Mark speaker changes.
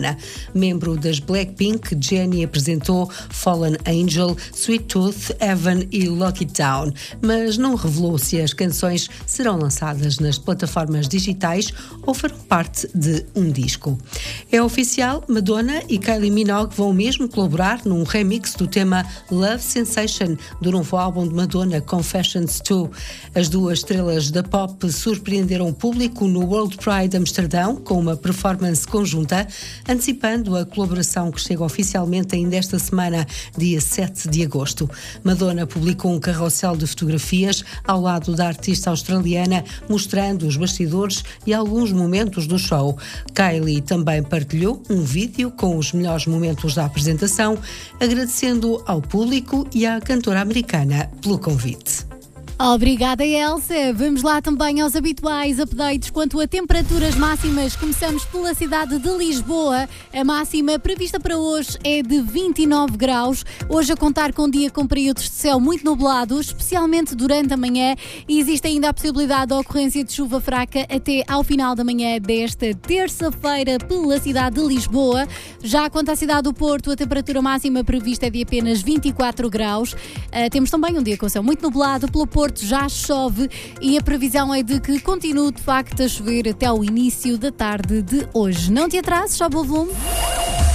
Speaker 1: Membro das Blackpink, Jennie apresentou Fallen Angel, Sweet Tooth, Evan e Lock It Down, mas não revelou se as canções serão lançadas nas plataformas digitais ou farão parte de um disco. É oficial, Madonna e Kylie Minogue vão mesmo colaborar num remix do tema Love Sensation do novo álbum de Madonna, Confessions 2. As duas estrelas da pop surpreenderam o público no World Pride Amsterdão com uma performance conjunta, antecipando a colaboração que chega oficialmente ainda esta semana, dia 7 de agosto. Madonna publicou um carrossel de fotografias ao lado da artista australiana, mostrando os bastidores e alguns momentos do show. Kylie também partilhou um vídeo com os melhores momentos da apresentação, agradecendo ao público e à cantora americana pelo convite.
Speaker 2: Obrigada, Elsa. Vamos lá também aos habituais updates quanto a temperaturas máximas. Começamos pela cidade de Lisboa. A máxima prevista para hoje é de 29 graus. Hoje a contar com um dia com períodos de céu muito nublados, especialmente durante a manhã. E existe ainda a possibilidade da ocorrência de chuva fraca até ao final da manhã desta terça-feira pela cidade de Lisboa. Já quanto à cidade do Porto, a temperatura máxima prevista é de apenas 24 graus. Temos também um dia com céu muito nublado. Pelo Porto já chove e a previsão é de que continue de facto a chover até ao início da tarde de hoje. Não te atrases, sobe o volume.